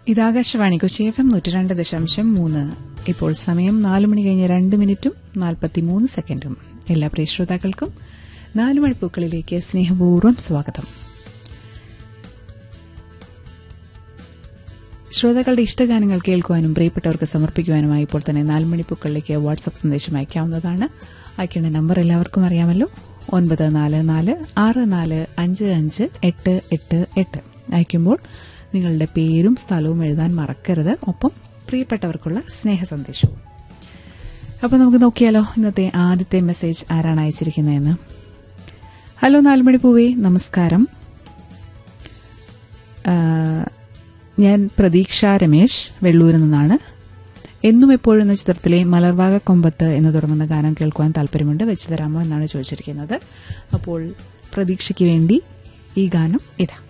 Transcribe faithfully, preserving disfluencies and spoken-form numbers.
ഇത് Akashvani Kochi F M നൂറ്റി രണ്ട് ദശാംശം മൂന്ന്. ഇപ്പോൾ സമയം നാല് മണി കഴിഞ്ഞ് രണ്ട് മിനിറ്റും നാൽപ്പത്തിമൂന്ന് സെക്കൻഡും. എല്ലാ പ്രിയ ശ്രോതാക്കൾക്കും നാലുമണിപ്പൂക്കളിലേക്ക് സ്നേഹപൂർവ്വം സ്വാഗതം. ശ്രോതാക്കളുടെ ഇഷ്ടഗാനങ്ങൾ കേൾക്കുവാനും പ്രിയപ്പെട്ടവർക്ക് സമർപ്പിക്കുവാനുമായി ഇപ്പോൾ തന്നെ നാലുമണിപ്പൂക്കളിലേക്ക് വാട്സ്ആപ്പ് സന്ദേശം അയക്കാവുന്നതാണ്. അയക്കേണ്ട നമ്പർ എല്ലാവർക്കും അറിയാമല്ലോ, ഒൻപത് നാല് നാല് ആറ് നാല് അഞ്ച് അഞ്ച് എട്ട് എട്ട് എട്ട്. അയക്കുമ്പോൾ നിങ്ങളുടെ പേരും സ്ഥലവും എഴുതാൻ മറക്കരുത്, ഒപ്പം പ്രിയപ്പെട്ടവർക്കുള്ള സ്നേഹ സന്ദേശവും. അപ്പോൾ നമുക്ക് നോക്കിയാലോ ഇന്നത്തെ ആദ്യത്തെ മെസ്സേജ് ആരാണ് അയച്ചിരിക്കുന്നതെന്ന്. ഹലോ നാലുമണി പൂവേ, നമസ്കാരം. ഞാൻ പ്രതീക്ഷ രമേശ്, വെള്ളൂരിൽ നിന്നാണ്. എന്നും എപ്പോഴും എന്ന ചിത്രത്തിലെ മലർവാക കൊമ്പത്ത് എന്ന് തുടങ്ങുന്ന ഗാനം കേൾക്കുവാൻ താല്പര്യമുണ്ട്, വെച്ചു തരാമോ എന്നാണ് ചോദിച്ചിരിക്കുന്നത്. അപ്പോൾ പ്രതീക്ഷയ്ക്ക് വേണ്ടി ഈ ഗാനം ഇതാ.